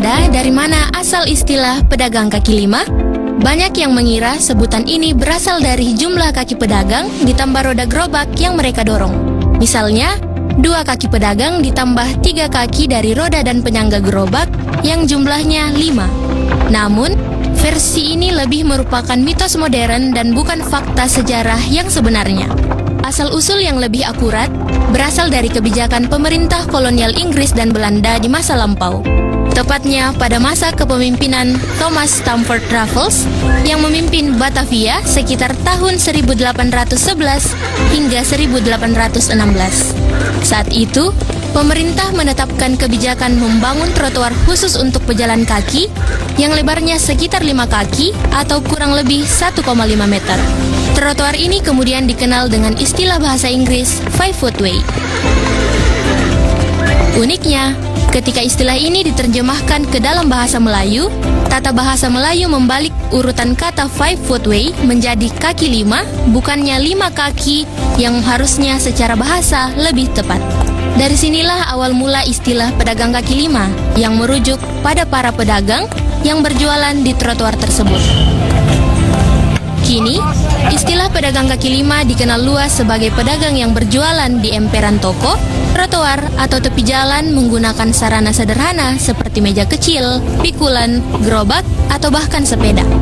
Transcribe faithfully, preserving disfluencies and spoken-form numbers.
Anda dari mana asal istilah pedagang kaki lima? Banyak yang mengira sebutan ini berasal dari jumlah kaki pedagang ditambah roda gerobak yang mereka dorong. Misalnya, dua kaki pedagang ditambah tiga kaki dari roda dan penyangga gerobak yang jumlahnya lima. Namun, versi ini lebih merupakan mitos modern dan bukan fakta sejarah yang sebenarnya. Asal-usul yang lebih akurat berasal dari kebijakan pemerintah kolonial Inggris dan Belanda di masa lampau. Tepatnya pada masa kepemimpinan Thomas Stamford Raffles yang memimpin Batavia sekitar tahun seribu delapan ratus sebelas hingga seribu delapan ratus enam belas. Saat itu, pemerintah menetapkan kebijakan membangun trotoar khusus untuk pejalan kaki yang lebarnya sekitar lima kaki atau kurang lebih satu koma lima meter. Trotoar ini kemudian dikenal dengan istilah bahasa Inggris five footway. Uniknya, ketika istilah ini diterjemahkan ke dalam bahasa Melayu, tata bahasa Melayu membalik urutan kata five footway menjadi kaki lima, bukannya lima kaki yang harusnya secara bahasa lebih tepat. Dari sinilah awal mula istilah pedagang kaki lima yang merujuk pada para pedagang yang berjualan di trotoar tersebut. Kini, istilah pedagang kaki lima dikenal luas sebagai pedagang yang berjualan di emperan toko, trotoar, atau tepi jalan menggunakan sarana sederhana seperti meja kecil, pikulan, gerobak, atau bahkan sepeda.